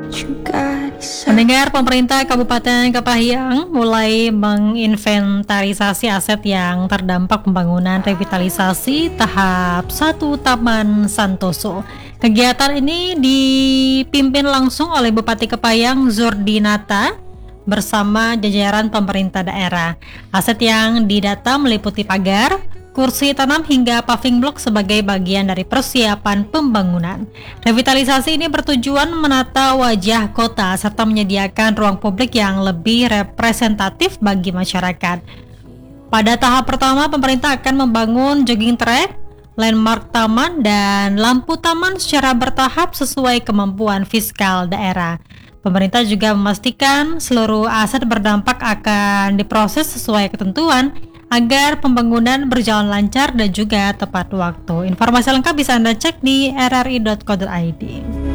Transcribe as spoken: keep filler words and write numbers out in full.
Mendengar pemerintah Kabupaten Kepahyang mulai menginventarisasi aset yang terdampak pembangunan revitalisasi tahap satu Taman Santoso. Kegiatan ini dipimpin langsung oleh Bupati Kepahyang Zurdinata bersama jajaran pemerintah daerah. Aset yang didata meliputi pagar, kursi tanam hingga paving block sebagai bagian dari persiapan pembangunan. Revitalisasi ini bertujuan menata wajah kota serta menyediakan ruang publik yang lebih representatif bagi masyarakat. Pada tahap pertama, pemerintah akan membangun jogging track, landmark taman, dan lampu taman secara bertahap sesuai kemampuan fiskal daerah. Pemerintah juga memastikan seluruh aset berdampak akan diproses sesuai ketentuan agar pembangunan berjalan lancar dan juga tepat waktu. Informasi lengkap bisa Anda cek di r r i dot co dot i d.